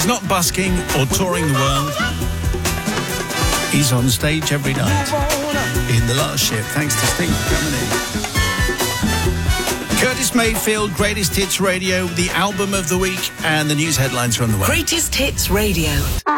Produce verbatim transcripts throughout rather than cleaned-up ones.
He's not busking or touring the world. He's on stage every night in The Last Ship. Thanks to Sting for coming in. Curtis Mayfield, Greatest Hits Radio, the album of the week, and the news headlines from the way. Greatest Hits Radio.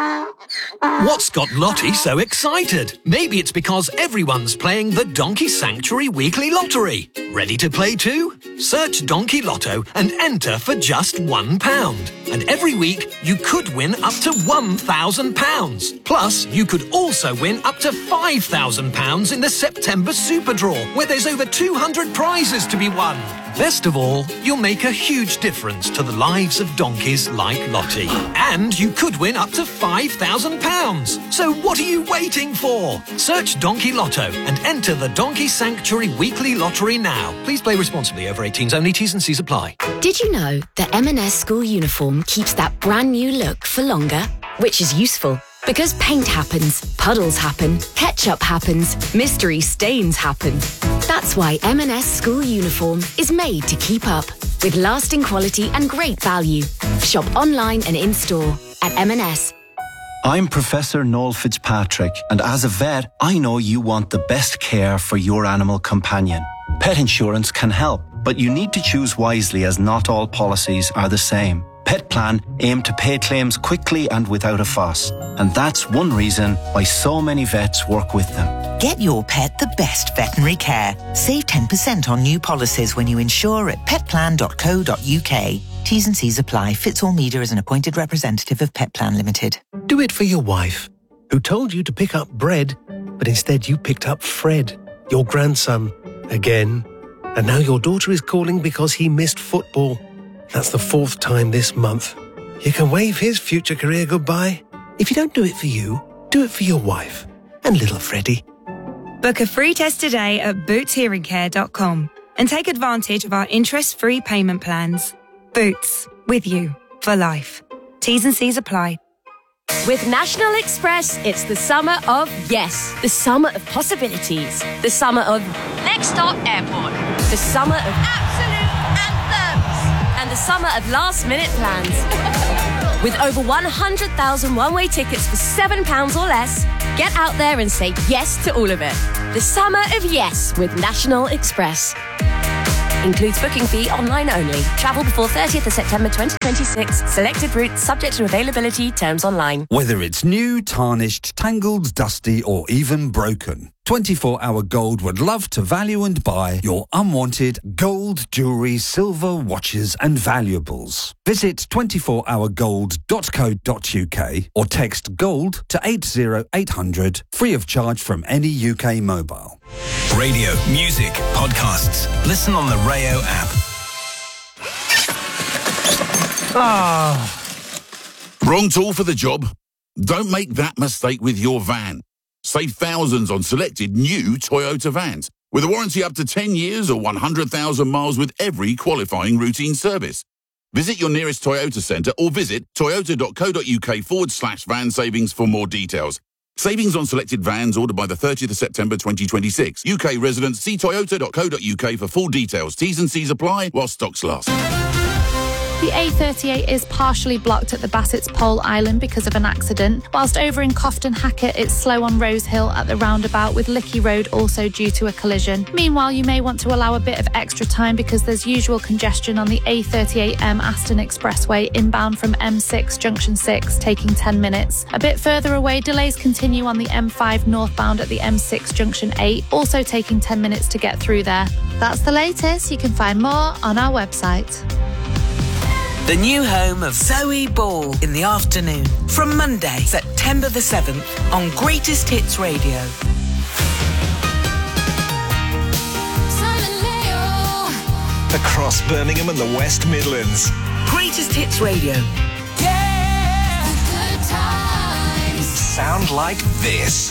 What's got Lottie so excited? Maybe it's because everyone's playing the Donkey Sanctuary Weekly Lottery. Ready to play too? Search Donkey Lotto and enter for just one pound. And every week, you could win up to one thousand pounds. Plus, you could also win up to five thousand pounds in the September Super Draw, where there's over two hundred prizes to be won. Best of all, you'll make a huge difference to the lives of donkeys like Lottie. And you could win up to five thousand pounds. So what are you waiting for? Search Donkey Lotto and enter the Donkey Sanctuary Weekly Lottery now. Please play responsibly. Over eighteens only. T's and C's apply. Did you know that M and S school uniform keeps that brand new look for longer? Which is useful. Because paint happens, puddles happen, ketchup happens, mystery stains happen. That's why M and S school uniform is made to keep up, with lasting quality and great value. Shop online and in-store at M and S. I'm Professor Noel Fitzpatrick, and as a vet, I know you want the best care for your animal companion. Pet insurance can help, but you need to choose wisely as not all policies are the same. Petplan aim to pay claims quickly and without a fuss, and that's one reason why so many vets work with them. Get your pet the best veterinary care. Save ten percent on new policies when you insure at petplan dot co dot uk. T's and C's apply. Fitz Media is an appointed representative of Petplan Limited. Do it for your wife, who told you to pick up bread, but instead you picked up Fred, your grandson, again. And now your daughter is calling because he missed football. That's the fourth time this month. You can wave his future career goodbye. If you don't do it for you, do it for your wife and little Freddie. Book a free test today at boots hearing care dot com and take advantage of our interest-free payment plans. Boots, with you for life. T's and C's apply. With National Express, it's the summer of yes. The summer of possibilities. The summer of next stop airport. The summer of absolute anthems. And the summer of last-minute plans. With over one hundred thousand one-way tickets for seven pounds or less, get out there and say yes to all of it. The summer of yes with National Express. Includes booking fee online only. Travel before thirtieth of September twenty twenty-six. Selected routes subject to availability. Terms online. Whether it's new, tarnished, tangled, dusty or even broken, twenty-four hour Gold would love to value and buy your unwanted gold, jewellery, silver, watches and valuables. Visit twenty-four hour gold dot co dot uk or text GOLD to eight zero eight hundred, free of charge from any U K mobile. Radio, music, podcasts. Listen on the Rayo app. Ah. Wrong tool for the job? Don't make that mistake with your van. Save thousands on selected new Toyota vans with a warranty up to ten years or one hundred thousand miles with every qualifying routine service. Visit your nearest Toyota centre or visit toyota dot co dot uk forward slash van savings for more details. Savings on selected vans ordered by the thirtieth of September twenty twenty-six. U K residents, see toyota dot co dot uk for full details. T's and C's apply while stocks last. The A thirty-eight is partially blocked at the Bassett's Pole Island because of an accident, whilst over in Cofton Hackett it's slow on Rose Hill at the roundabout, with Lickey Road also due to a collision. Meanwhile, you may want to allow a bit of extra time because there's usual congestion on the A thirty-eight M Aston Expressway inbound from M six Junction six, taking ten minutes. A bit further away, delays continue on the M five northbound at the M six Junction eight, also taking ten minutes to get through there. That's the latest. You can find more on our website. The new home of Zoe Ball in the afternoon. From Monday, September the seventh, on Greatest Hits Radio. Across Birmingham and the West Midlands. Greatest Hits Radio. Yeah! Good times. Sound like this.